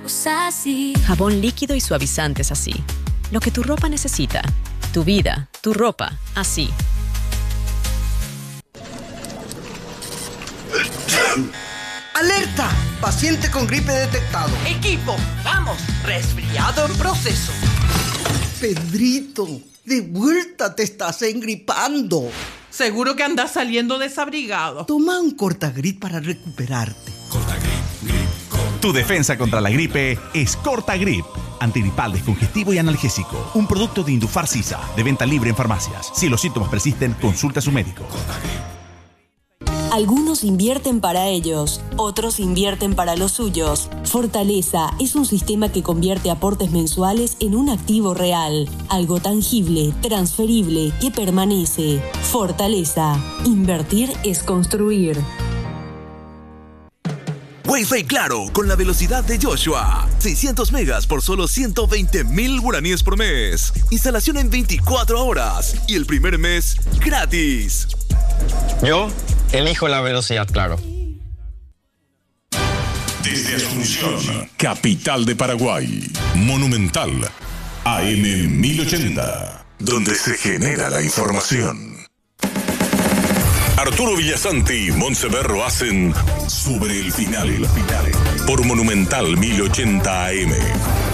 así. Jabón líquido y suavizantes así. Lo que tu ropa necesita. Tu vida, tu ropa, así. ¡Alerta! Paciente con gripe detectado. Equipo, vamos, resfriado en proceso. Pedrito, de vuelta te estás engripando. Seguro que andas saliendo desabrigado. Toma un Cortagrip para recuperarte. Tu defensa contra la gripe es Cortagrip. Antigripal, descongestivo y analgésico. Un producto de Indufar Sisa, de venta libre en farmacias. Si los síntomas persisten, consulta a su médico. Algunos invierten para ellos, otros invierten para los suyos. Fortaleza es un sistema que convierte aportes mensuales en un activo real, algo tangible, transferible, que permanece. Fortaleza. Invertir es construir. Wi-Fi Claro, con la velocidad de Joshua. 600 megas por solo 120,000 guaraníes por mes. Instalación en 24 horas. Y el primer mes, gratis. Yo elijo la velocidad Claro. Desde Asunción, capital de Paraguay. Monumental. AM 1080. Donde se genera la información. Arturo Villasanti y Montseverro hacen Sobre el Final. Por Monumental 1080 AM.